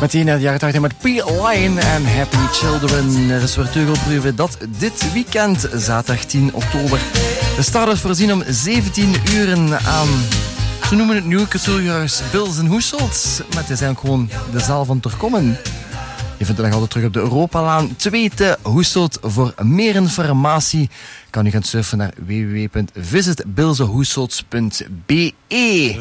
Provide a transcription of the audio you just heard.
Meteen naar de jaren 80 met P-Line en Happy Children. Er is weer teugelproeven dat dit weekend, zaterdag 10 oktober. De start is voorzien om 17 uur aan, ze noemen het nu cultuurhuis Bils en Hoeselt. Maar het is eigenlijk gewoon de zaal van Terkommen. Je vindt het nog altijd terug op de Europalaan 2 te Hoeselt. Voor meer informatie kan u gaan surfen naar www.visitbilzehoeselt.be.